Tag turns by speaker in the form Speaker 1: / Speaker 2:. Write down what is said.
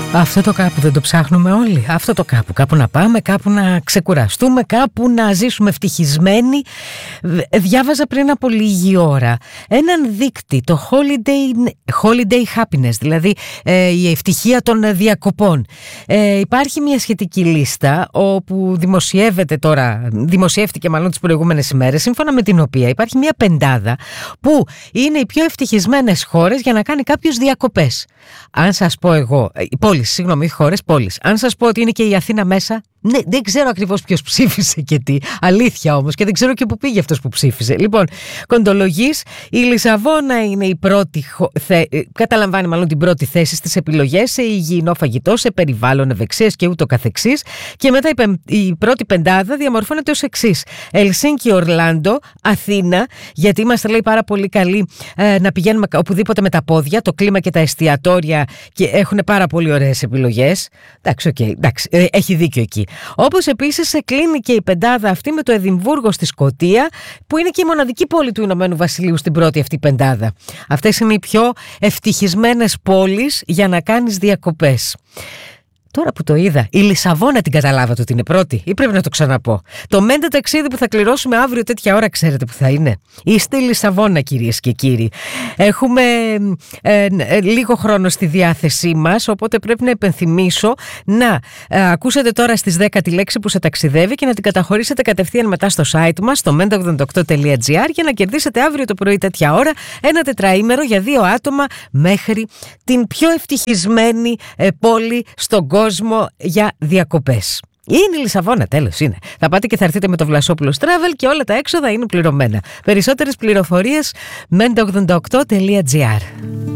Speaker 1: Αυτό το κάπου δεν το ψάχνουμε όλοι? Αυτό το κάπου, κάπου να πάμε, κάπου να ξεκουραστούμε, κάπου να ζήσουμε ευτυχισμένοι. Διάβαζα πριν από λίγη ώρα έναν δείκτη, το holiday happiness, δηλαδή η ευτυχία των διακοπών. Υπάρχει μια σχετική λίστα όπου δημοσιεύτηκε μάλλον τις προηγούμενες ημέρες, σύμφωνα με την οποία υπάρχει μια πεντάδα που είναι οι πιο ευτυχισμένες χώρες για να κάνει κάποιος διακοπές. Αν σας πω εγώ, χώρες. Αν σας πω ότι είναι και η Αθήνα μέσα, ναι, δεν ξέρω ακριβώς ποιος ψήφισε και τι. Αλήθεια όμως, και δεν ξέρω και πού πήγε αυτός που ψήφισε. Λοιπόν, κοντολογής, η Λισαβόνα είναι η πρώτη, καταλαμβάνει μάλλον την πρώτη θέση στις επιλογές σε υγιεινό φαγητό, σε περιβάλλον, ευεξίες και ούτω καθεξής. Και μετά η πρώτη πεντάδα διαμορφώνεται ως εξής: Ελσίνκι, Ορλάντο, Αθήνα, γιατί είμαστε, λέει, πάρα πολύ καλοί να πηγαίνουμε οπουδήποτε με τα πόδια, το κλίμα και τα εστιατόρια, και έχουν πάρα πολύ ωραίες επιλογές. Εντάξει, έχει δίκιο εκεί. Όπως επίσης κλείνει και η πεντάδα αυτή με το Εδιμβούργο στη Σκωτία, που είναι και η μοναδική πόλη του Ηνωμένου Βασιλείου στην πρώτη αυτή πεντάδα. Αυτές είναι οι πιο ευτυχισμένες πόλεις για να κάνεις διακοπές. Τώρα που το είδα, η Λισαβόνα την καταλάβατε ότι είναι πρώτη, ή πρέπει να το ξαναπώ? Το μέντε ταξίδι που θα κληρώσουμε αύριο τέτοια ώρα, ξέρετε που θα είναι? Είστε η Λισαβόνα, κυρίες και κύριοι. Έχουμε λίγο χρόνο στη διάθεσή μας, οπότε πρέπει να επενθυμίσω να ακούσετε τώρα στις 10 τη λέξη που σε ταξιδεύει και να την καταχωρήσετε κατευθείαν μετά στο site μας, στο menta88.gr, για να κερδίσετε αύριο το πρωί τέτοια ώρα ένα τετραήμερο για 2 άτομα μέχρι την πιο ευτυχισμένη πόλη στον κόσμο για διακοπές. Είναι η Λισαβόνα, τέλος είναι. Θα πάτε και θα έρθετε με το Βλασόπουλος Travel και όλα τα έξοδα είναι πληρωμένα. Περισσότερες πληροφορίες menta88.gr.